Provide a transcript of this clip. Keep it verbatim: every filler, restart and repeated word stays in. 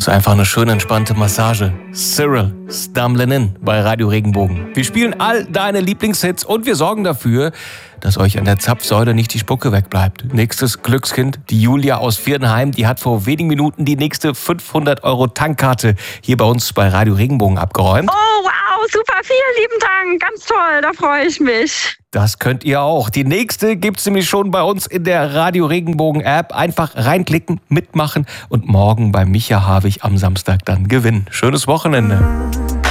ist einfach eine schöne, entspannte Massage. Cyril Stamlenin bei Radio Regenbogen. Wir spielen all deine Lieblingshits und wir sorgen dafür, dass euch an der Zapfsäule nicht die Spucke wegbleibt. Nächstes Glückskind, die Julia aus Vierdenheim, die hat vor wenigen Minuten die nächste fünfhundert Euro Tankkarte hier bei uns bei Radio Regenbogen abgeräumt. Oh, wow, super, vielen lieben Dank, ganz toll, da freue ich mich. Das könnt ihr auch. Die nächste gibt's nämlich schon bei uns in der Radio Regenbogen App. Einfach reinklicken, mitmachen und morgen bei Micha Havig am Samstag dann gewinnen. Schönes Wochenende.